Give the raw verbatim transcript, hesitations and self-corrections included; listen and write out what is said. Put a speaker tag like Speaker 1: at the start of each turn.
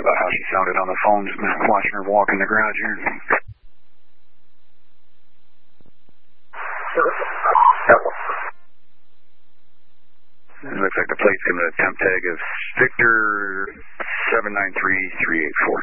Speaker 1: about how she sounded on the phone, just watching her walk in the garage here. It looks like the plate's going to temp tag is Victor seven nine three three eight four.